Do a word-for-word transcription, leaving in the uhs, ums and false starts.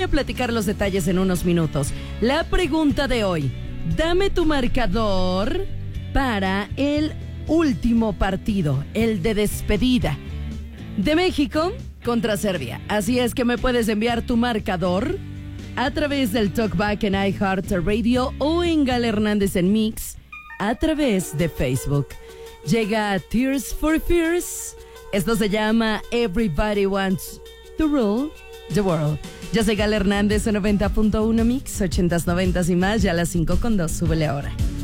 a platicar los detalles en unos minutos. La pregunta de hoy: dame tu marcador para el último partido, el de despedida de México contra Serbia. Así es que me puedes enviar tu marcador a través del Talkback en iHeartRadio o en Gal Hernández en Mix a través de Facebook. Llega Tears for Fears. Esto se llama Everybody Wants to Rule the World. Yo soy Gal Hernández en noventa punto uno Mix, ochentas, noventas y más, ya a las cinco con dos. Súbele ahora.